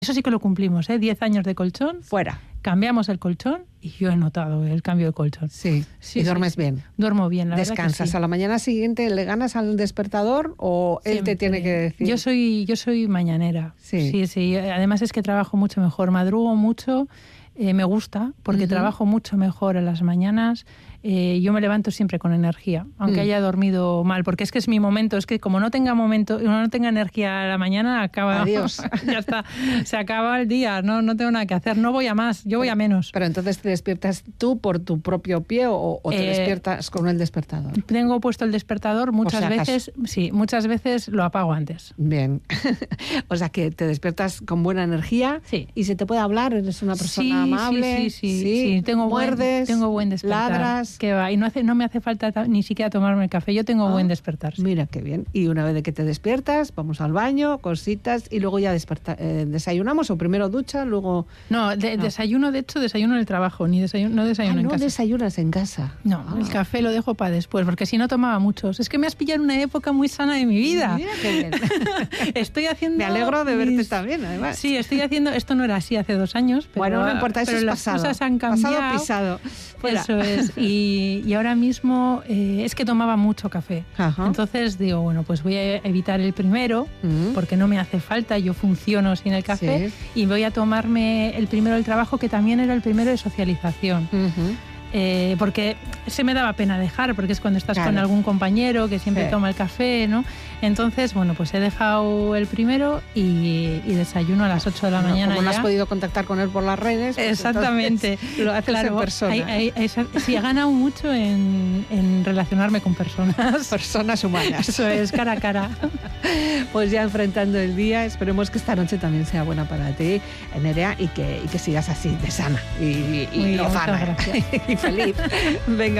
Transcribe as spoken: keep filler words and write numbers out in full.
Eso sí que lo cumplimos, ¿eh? diez años de colchón. Fuera. Cambiamos el colchón y yo he notado el cambio de colchón. Sí, sí y duermes sí, bien. Duermo bien, la ¿Descansas? verdad que sí. ¿A la mañana siguiente le ganas al despertador o Siempre. él te tiene que decir? Yo soy, yo soy mañanera. Sí. sí, sí. Además es que trabajo mucho mejor, madrugo mucho, eh, me gusta, porque uh-huh. trabajo mucho mejor en las mañanas. Eh, yo me levanto siempre con energía, aunque mm. haya dormido mal, porque es que es mi momento, es que como no tenga momento, no tenga energía a la mañana, acaba, adiós, ya está, se acaba el día, no, no tengo nada que hacer, no voy a más, yo voy a menos. Pero entonces te despiertas tú por tu propio pie o, o te eh, despiertas con el despertador. Tengo puesto el despertador muchas si veces, sí, muchas veces lo apago antes. Bien, o sea que te despiertas con buena energía sí. y se te puede hablar, eres una persona sí, amable, sí, sí, sí, sí. sí. Tengo muerdes, buen, tengo buen despertar. Ladras. Que va, y no, hace, no me hace falta ta- ni siquiera tomarme el café, yo tengo ah, buen despertar. Sí. Mira qué bien. Y una vez de que te despiertas, vamos al baño, cositas, y luego ya desperta, eh, desayunamos, o primero ducha, luego... No, de, no, desayuno, de hecho, desayuno en el trabajo, ni desayuno, no desayuno ah, en no casa. No desayunas en casa. No, ah. el café lo dejo para después, porque si no tomaba muchos. Es que me has pillado en una época muy sana de mi vida. Mira qué bien. Estoy haciendo... Me alegro de verte mis... también, además. Sí, estoy haciendo... Esto no era así hace dos años, pero... Bueno, no importa, eso pero es las pasado. cosas han cambiado. Pasado pisado. Fuera. Eso es. Y, y ahora mismo eh, es que tomaba mucho café. Ajá. Entonces digo, bueno, pues voy a evitar el primero, uh-huh. porque no me hace falta, yo funciono sin el café, sí. y voy a tomarme el primero del trabajo, que también era el primero de socialización. Uh-huh. Eh, porque se me daba pena dejar, porque es cuando estás claro. con algún compañero que siempre sí. toma el café, ¿no? Entonces, bueno, pues he dejado el primero y, y desayuno a las ocho de la bueno, mañana. Como ya. no has podido contactar con él por las redes, pues exactamente. Lo haces claro, en persona. Hay, hay, hay, sí, he ganado mucho en, en relacionarme con personas. Personas humanas. Eso es, cara a cara. Pues ya enfrentando el día, esperemos que esta noche también sea buena para ti, Nerea, y que, y que sigas así, de sana y, y, y lozana y feliz. Venga.